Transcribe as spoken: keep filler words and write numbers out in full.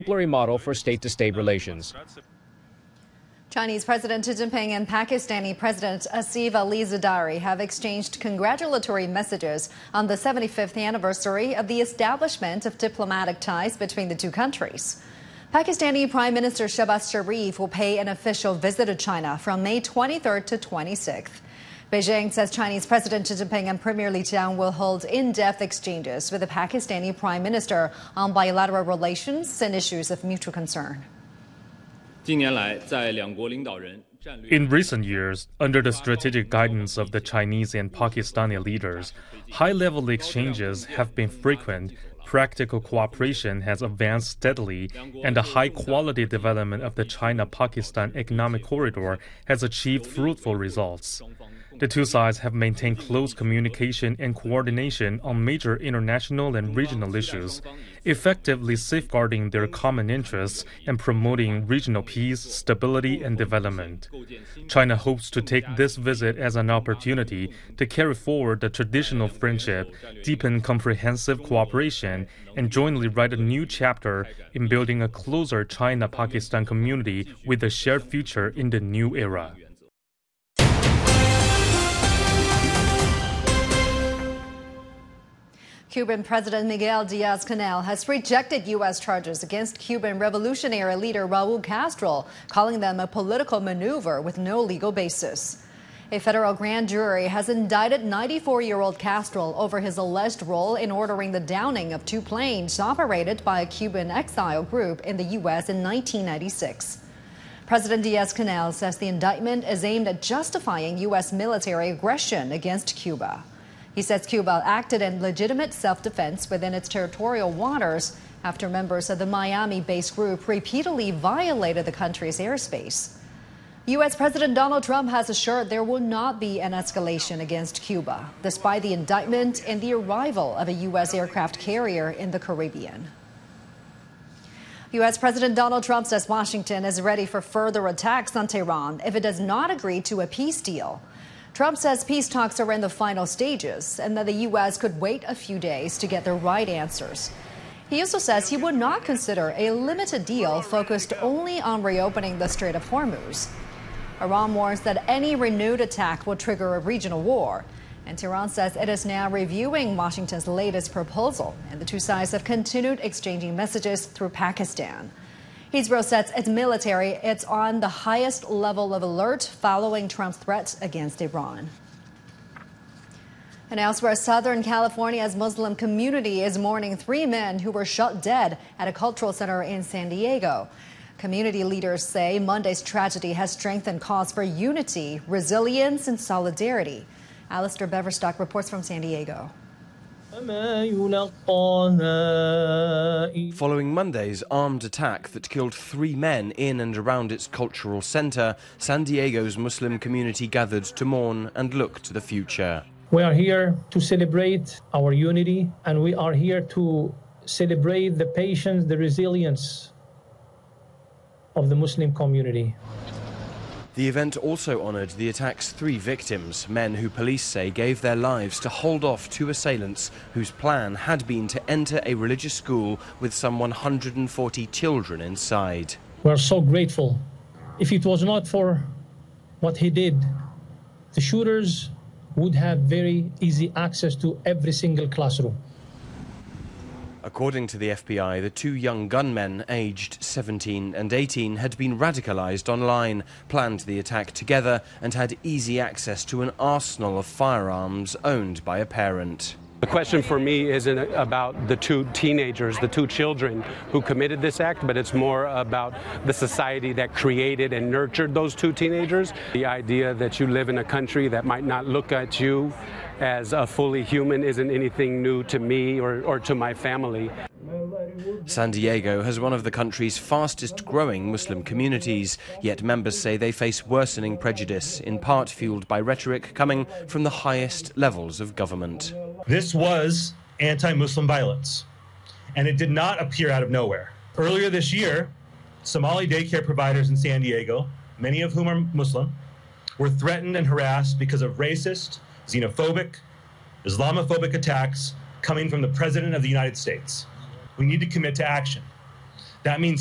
exemplary model for state-to-state relations. Chinese President Xi Jinping and Pakistani President Asif Ali Zardari have exchanged congratulatory messages on the seventy-fifth anniversary of the establishment of diplomatic ties between the two countries. Pakistani Prime Minister Shehbaz Sharif will pay an official visit to China from May twenty-third to twenty-sixth. Beijing says Chinese President Xi Jinping and Premier Li Qiang will hold in-depth exchanges with the Pakistani Prime Minister on bilateral relations and issues of mutual concern. In recent years, under the strategic guidance of the Chinese and Pakistani leaders, high-level exchanges have been frequent, practical cooperation has advanced steadily, and the high-quality development of the China-Pakistan economic corridor has achieved fruitful results. The two sides have maintained close communication and coordination on major international and regional issues, effectively safeguarding their common interests and promoting regional peace, stability, and development. China hopes to take this visit as an opportunity to carry forward the traditional friendship, deepen comprehensive cooperation, and jointly write a new chapter in building a closer China-Pakistan community with a shared future in the new era. Cuban President Miguel Diaz-Canel has rejected U S charges against Cuban revolutionary leader Raul Castro, calling them a political maneuver with no legal basis. A federal grand jury has indicted ninety-four-year-old Castro over his alleged role in ordering the downing of two planes operated by a Cuban exile group in the U S in nineteen ninety-six. President Diaz-Canel says the indictment is aimed at justifying U S military aggression against Cuba. He says Cuba acted in legitimate self-defense within its territorial waters after members of the Miami-based group repeatedly violated the country's airspace. U S President Donald Trump has assured there will not be an escalation against Cuba, despite the indictment and the arrival of a U S aircraft carrier in the Caribbean. U S President Donald Trump says Washington is ready for further attacks on Tehran if it does not agree to a peace deal. Trump says peace talks are in the final stages and that the U S could wait a few days to get the right answers. He also says he would not consider a limited deal focused only on reopening the Strait of Hormuz. Iran warns that any renewed attack will trigger a regional war. And Tehran says it is now reviewing Washington's latest proposal, and the two sides have continued exchanging messages through Pakistan. Israel says its military is on the highest level of alert following Trump's threats against Iran. And elsewhere, Southern California's Muslim community is mourning three men who were shot dead at a cultural center in San Diego. Community leaders say Monday's tragedy has strengthened calls for unity, resilience, and solidarity. Alistair Beverstock reports from San Diego. Following Monday's armed attack that killed three men in and around its cultural center, San Diego's Muslim community gathered to mourn and look to the future. We are here to celebrate our unity, and we are here to celebrate the patience, the resilience of the Muslim community. The event also honored the attack's three victims, men who police say gave their lives to hold off two assailants whose plan had been to enter a religious school with some one hundred forty children inside. We are so grateful. If it was not for what he did, the shooters would have very easy access to every single classroom. According to the F B I, the two young gunmen, aged seventeen and eighteen, had been radicalized online, planned the attack together, and had easy access to an arsenal of firearms owned by a parent. The question for me isn't about the two teenagers, the two children who committed this act, but it's more about the society that created and nurtured those two teenagers. The idea that you live in a country that might not look at you as a fully human isn't anything new to me or, or to my family. San Diego has one of the country's fastest growing Muslim communities, yet members say they face worsening prejudice, in part fueled by rhetoric coming from the highest levels of government. This was anti-Muslim violence, and it did not appear out of nowhere. Earlier this year, Somali daycare providers in San Diego, many of whom are Muslim, were threatened and harassed because of racist, xenophobic, Islamophobic attacks coming from the President of the United States. We need to commit to action. That means